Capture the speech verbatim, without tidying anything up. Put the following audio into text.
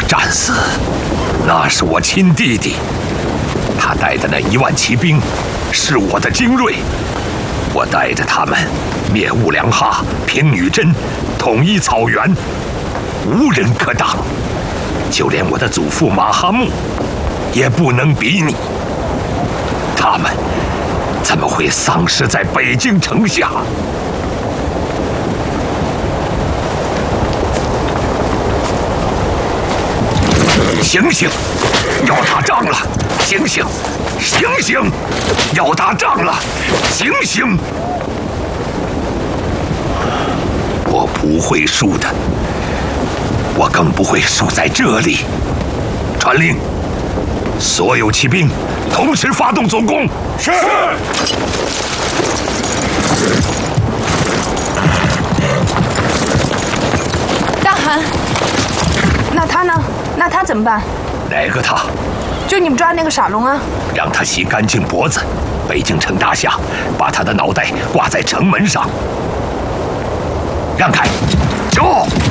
战死，那是我亲弟弟。他带的那一万骑兵，是我的精锐。我带着他们灭兀良哈，平女真，统一草原，无人可挡。就连我的祖父马哈木，也不能比拟。他们怎么会丧失在北京城下？醒醒！要打仗了！醒醒！醒醒！要打仗了！醒醒！我不会输的，我更不会输在这里。传令，所有骑兵同时发动总攻。是。 大汗，那他呢？那他怎么办？ 哪个他？ 就你们抓那个傻龙啊！ 让他洗干净脖子，北京城大厦，把他的脑袋挂在城门上。让开，走。